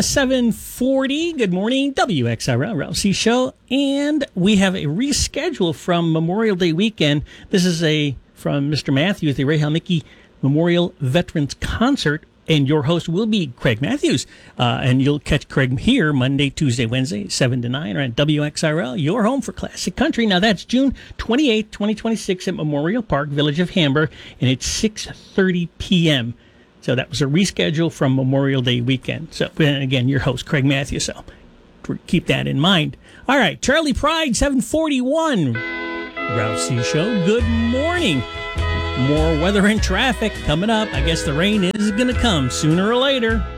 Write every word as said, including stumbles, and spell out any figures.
seven forty. Good morning, W X R L Rousey Show. And we have a reschedule from Memorial Day weekend. This is a from Mister Matthews, the Ray Halmicki Memorial Veterans Concert. And your host will be Craig Matthews. Uh, and you'll catch Craig here Monday, Tuesday, Wednesday, seven to nine, or at W X R L, your home for classic country. Now, that's June twenty-eighth, twenty twenty-six at Memorial Park, Village of Hamburg, and it's six thirty p.m. So that was a reschedule from Memorial Day weekend. So, and again, your host, Craig Matthews. So keep that in mind. All right, Charlie Pride, seven forty-one. Rousey Show, good morning. More weather and traffic coming up. I guess the rain is going to come sooner or later.